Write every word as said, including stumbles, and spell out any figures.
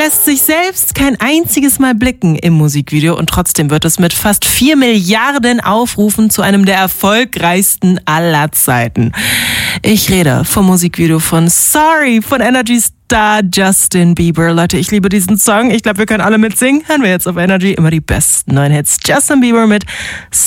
lässt sich selbst kein einziges Mal blicken im Musikvideo und trotzdem wird es mit fast vier Milliarden Aufrufen zu einem der erfolgreichsten aller Zeiten. Ich rede vom Musikvideo von Sorry von Energy Star Justin Bieber. Leute, ich liebe diesen Song. Ich glaube, wir können alle mitsingen. Hören wir jetzt auf Energy immer die besten neuen Hits. Justin Bieber mit